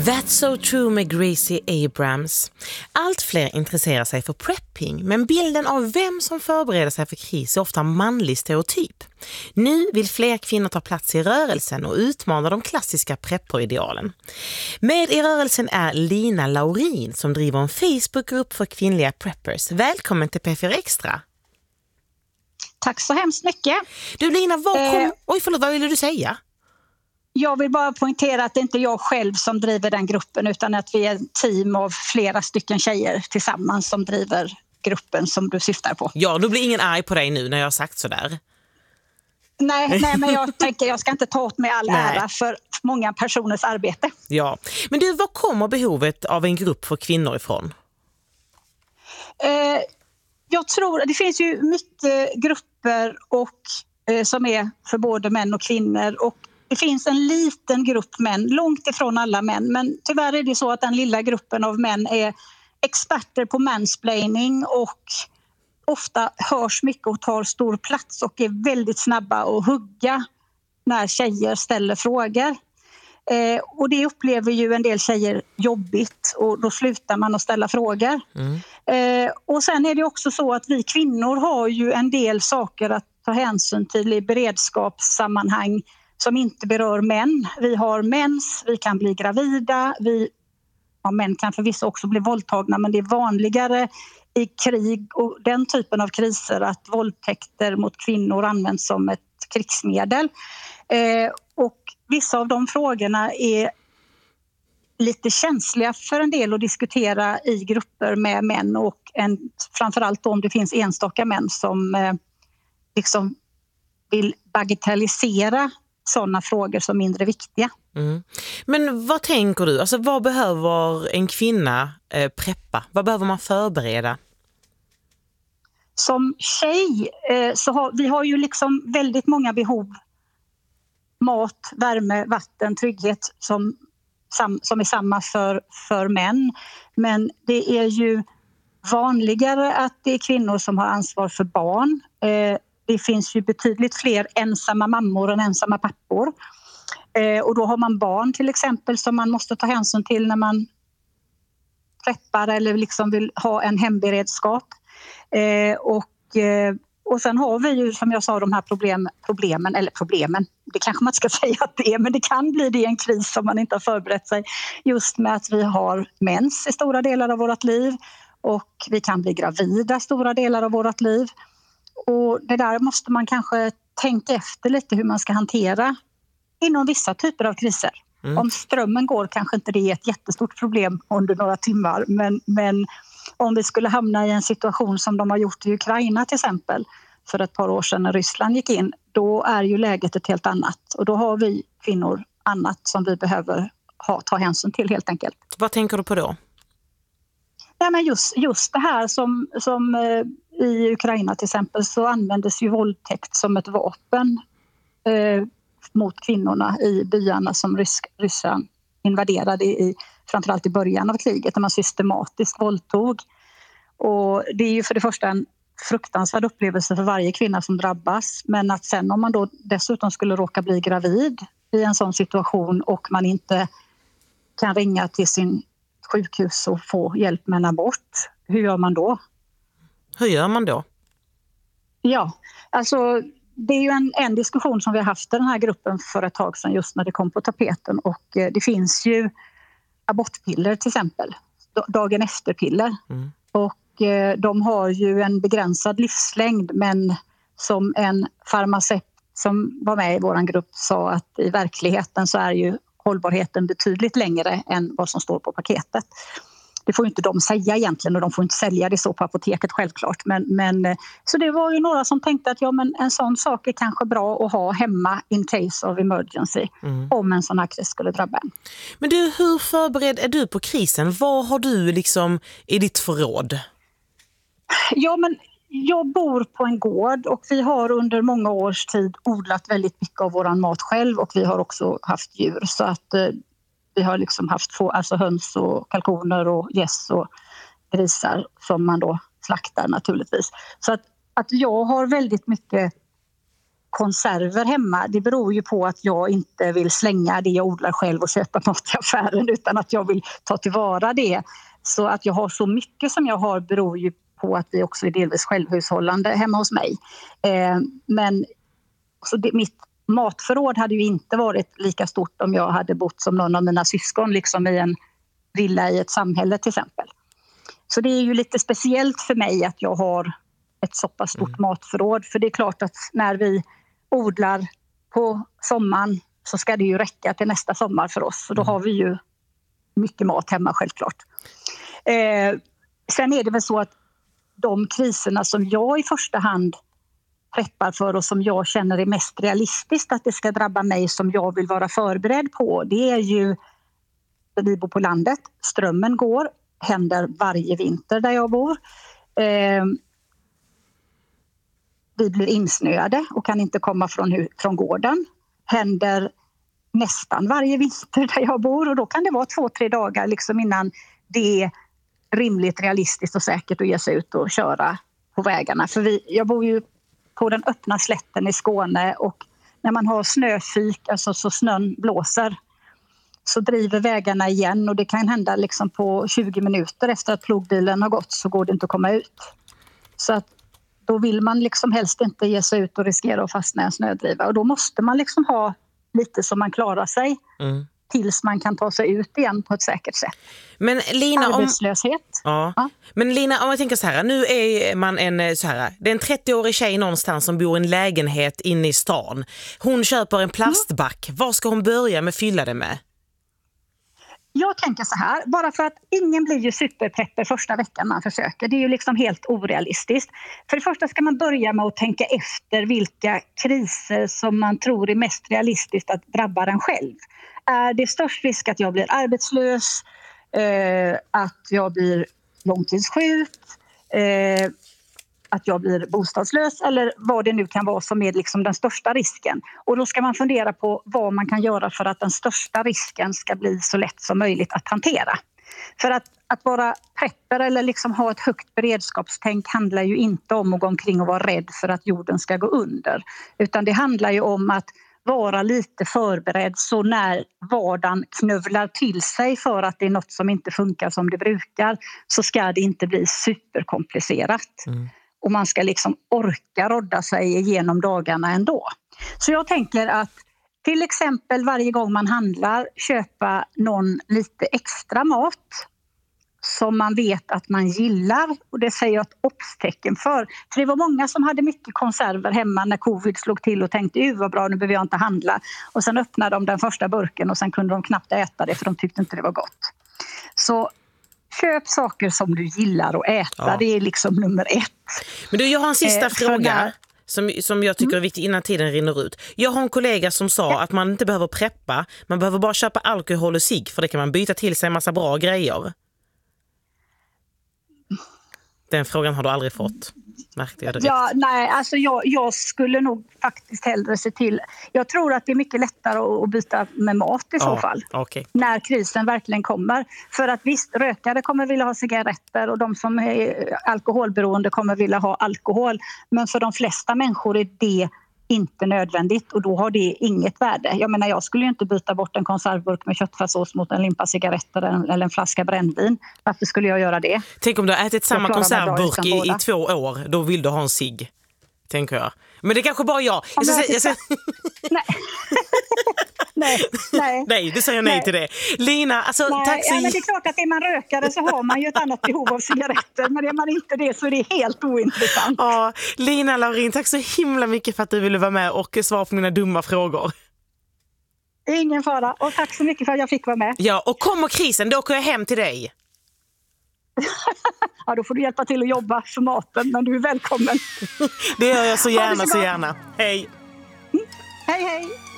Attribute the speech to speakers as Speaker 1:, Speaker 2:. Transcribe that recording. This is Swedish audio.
Speaker 1: That's so true med Gracie Abrams. Allt fler intresserar sig för prepping, men bilden av vem som förbereder sig för kris är ofta manlig stereotyp. Nu vill fler kvinnor ta plats i rörelsen och utmana de klassiska prepperidealen. Med i rörelsen är Lina Laurin som driver en Facebookgrupp för kvinnliga preppers. Välkommen till P4 Extra.
Speaker 2: Tack så hemskt mycket.
Speaker 1: Du Lina, vad ville du säga?
Speaker 2: Jag vill bara poängtera att det inte är jag själv som driver den gruppen, utan att vi är ett team av flera stycken tjejer tillsammans som driver gruppen som du syftar på.
Speaker 1: Ja, då blir ingen arg på dig nu när jag har sagt sådär.
Speaker 2: Nej, men jag tänker jag ska inte ta åt mig all ära för många personers arbete.
Speaker 1: Ja, men du, var kommer behovet av en grupp för kvinnor ifrån?
Speaker 2: Jag tror det finns ju mycket grupper som är för både män och kvinnor, och det finns en liten grupp män, långt ifrån alla män, men tyvärr är det så att den lilla gruppen av män är experter på mansplaining och ofta hörs mycket och tar stor plats och är väldigt snabba att hugga när tjejer ställer frågor. Och det upplever ju en del tjejer jobbigt, och då slutar man att ställa frågor. Och sen är det också så att vi kvinnor har ju en del saker att ta hänsyn till i beredskapssammanhang som inte berör män. Vi har mens, vi kan bli gravida, män kan förvisso också bli våldtagna, men det är vanligare i krig och den typen av kriser att våldtäkter mot kvinnor används som ett krigsmedel. Och vissa av de frågorna är lite känsliga för en del att diskutera i grupper med män, och framförallt om det finns enstaka män som liksom vill bagatellisera sådana frågor som mindre viktiga.
Speaker 1: Men vad tänker du? Alltså, vad behöver en kvinna preppa? Vad behöver man förbereda?
Speaker 2: Som tjej vi har ju liksom väldigt många behov. Mat, värme, vatten, trygghet som är samma för män. Men det är ju vanligare att det är kvinnor som har ansvar för barn. Det finns ju betydligt fler ensamma mammor än ensamma pappor. Och då har man barn till exempel som man måste ta hänsyn till när man preppar eller liksom vill ha en hemberedskap. Och sen har vi ju, som jag sa, de här problemen. Det kanske man ska säga att det är, men det kan bli det i en kris som man inte har förberett sig. Just med att vi har mens i stora delar av vårt liv, och vi kan bli gravida i stora delar av vårt liv. Och det där måste man kanske tänka efter lite hur man ska hantera inom vissa typer av kriser. Om strömmen går kanske inte det är ett jättestort problem under några timmar, men om vi skulle hamna i en situation som de har gjort i Ukraina till exempel för ett par år sedan när Ryssland gick in, då är ju läget ett helt annat, och då har vi kvinnor annat som vi behöver ta hänsyn till helt enkelt. Vad
Speaker 1: tänker du på då?
Speaker 2: Nej, men just det här som i Ukraina till exempel, så användes ju våldtäkt som ett vapen mot kvinnorna i byarna som Ryssland invaderade framförallt i början av kriget, när man systematiskt våldtog. Och det är ju för det första en fruktansvärd upplevelse för varje kvinna som drabbas, men att sen om man då dessutom skulle råka bli gravid i en sån situation och man inte kan ringa till sin sjukhus och få hjälp med en abort, hur gör man då? Ja, alltså det är ju en diskussion som vi har haft i den här gruppen för ett tag sedan, just när det kom på tapeten, och det finns ju abortpiller till exempel, dagen efter-piller. Och de har ju en begränsad livslängd, men som en farmaceut som var med i vår grupp sa att i verkligheten så är ju hållbarheten betydligt längre än vad som står på paketet. Det får ju inte de säga egentligen, och de får inte sälja det så på apoteket självklart. Men så det var ju några som tänkte att men en sån sak är kanske bra att ha hemma in case of emergency om en sån här kris skulle drabba en.
Speaker 1: Men du, hur förberedd är du på krisen? Vad har du liksom i ditt förråd?
Speaker 2: Ja, men jag bor på en gård, och vi har under många års tid odlat väldigt mycket av våran mat själv, och vi har också haft djur, så att vi har liksom haft höns och kalkoner och gäss och grisar som man då slaktar naturligtvis. Så att jag har väldigt mycket konserver hemma, det beror ju på att jag inte vill slänga det jag odlar själv och köpa mat i affären, utan att jag vill ta tillvara det. Så att jag har så mycket som jag har beror ju på att vi också är delvis självhushållande hemma hos mig. Men så mitt matförråd hade ju inte varit lika stort om jag hade bott som någon av mina syskon, liksom i en villa i ett samhälle till exempel. Så det är ju lite speciellt för mig att jag har ett så pass stort matförråd. För det är klart att när vi odlar på sommaren så ska det ju räcka till nästa sommar för oss. Så då har vi ju mycket mat hemma självklart. Sen är det väl så att de kriserna som jag i första hand preppar för och som jag känner är mest realistiskt att det ska drabba mig, som jag vill vara förberedd på, det är ju, vi bor på landet, strömmen går, händer varje vinter där jag bor. Vi blir insnöade och kan inte komma från gården. Händer nästan varje vinter där jag bor, och då kan det vara 2-3 dagar liksom innan det är rimligt, realistiskt och säkert att ge sig ut och köra på vägarna. För jag bor ju på den öppna slätten i Skåne, och när man har snöfyk, alltså så snön blåser, så driver vägarna igen, och det kan hända liksom på 20 minuter efter att plogbilen har gått så går det inte att komma ut. Så att då vill man liksom helst inte ge sig ut och riskera att fastna i en snödriva, och då måste man liksom ha lite som man klarar sig tills man kan ta sig ut igen på ett säkert sätt.
Speaker 1: Men Lina,
Speaker 2: arbetslöshet.
Speaker 1: Ja. Men Lina, om jag tänker så här, nu är man det är en 30-årig tjej någonstans som bor i en lägenhet inne i stan. Hon köper en plastback. Vad ska hon börja med fylla det med?
Speaker 2: Jag tänker så här, bara för att ingen blir ju superpepper första veckan man försöker. Det är ju liksom helt orealistiskt. För det första ska man börja med att tänka efter vilka kriser som man tror är mest realistiskt att drabba den själv. Är det störst risk att jag blir arbetslös, att jag blir långtidssjuk, att jag blir bostadslös, eller vad det nu kan vara som är liksom den största risken. Och då ska man fundera på vad man kan göra för att den största risken ska bli så lätt som möjligt att hantera. För att vara prepper eller liksom ha ett högt beredskapstänk handlar ju inte om att gå omkring och vara rädd för att jorden ska gå under. Utan det handlar ju om att vara lite förberedd, så när vardagen knövlar till sig för att det är något som inte funkar som det brukar, så ska det inte bli superkomplicerat. Och man ska liksom orka rodda sig igenom dagarna ändå. Så jag tänker att till exempel varje gång man handlar, köpa någon lite extra mat som man vet att man gillar. Och det säger jag ett obstecken för. För det var många som hade mycket konserver hemma när covid slog till och tänkte vad bra, nu behöver jag inte handla. Och sen öppnade de den första burken och sen kunde de knappt äta det för de tyckte inte det var gott. Så köp saker som du gillar att äta, ja. Det är liksom nummer 1.
Speaker 1: Men du, jag har en sista fråga som jag tycker är viktig innan tiden rinner ut. Jag har en kollega som sa att man inte behöver preppa, man behöver bara köpa alkohol och cigg, för det kan man byta till sig en massa bra grejer. Den frågan har du aldrig fått. Märkte jag det rätt?
Speaker 2: Ja, nej, alltså jag skulle nog faktiskt hellre se till. Jag tror att det är mycket lättare att byta med mat i så fall.
Speaker 1: Okay.
Speaker 2: När krisen verkligen kommer. För att visst, rökare kommer vilja ha cigaretter och de som är alkoholberoende kommer vilja ha alkohol. Men för de flesta människor är det inte nödvändigt, och då har det inget värde. Jag menar, jag skulle ju inte byta bort en konservburk med köttfärssås mot en limpa cigaretter eller en flaska brännvin. Varför skulle jag göra det?
Speaker 1: Tänk om du har ätit samma konservburk i 2 år, då vill du ha en cigg, tänker jag. Men det är kanske bara jag. Nej, du säger nej till det. Lina, alltså, tack så...
Speaker 2: men det är klart att är man rökare så har man ju ett annat behov av cigaretter. Men är man inte det så är det helt ointressant.
Speaker 1: Ja, Lina Laurin, tack så himla mycket för att du ville vara med och svara på mina dumma frågor.
Speaker 2: Ingen fara, och tack så mycket för att jag fick vara med.
Speaker 1: Ja, och kommer krisen, då åker jag hem till dig.
Speaker 2: Ja, då får du hjälpa till att jobba för maten, men du är välkommen.
Speaker 1: Det gör jag så gärna, så gärna. Hej.
Speaker 2: Hej, hej.